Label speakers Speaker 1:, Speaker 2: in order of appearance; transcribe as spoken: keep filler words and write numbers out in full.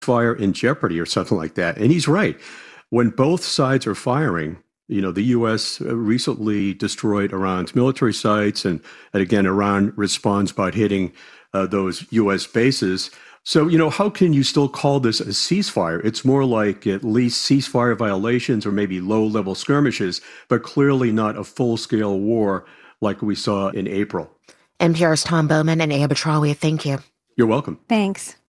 Speaker 1: fire in jeopardy or something like that. And he's right. When both sides are firing, you know, the U S recently destroyed Iran's military sites, and, and again, Iran responds by hitting uh, those U S bases. So, you know, how can you still call this a ceasefire? It's more like at least ceasefire violations or maybe low-level skirmishes, but clearly not a full-scale war like we saw in April.
Speaker 2: N P R's Tom Bowman and Aya Batrawi, thank you.
Speaker 1: You're welcome.
Speaker 3: Thanks.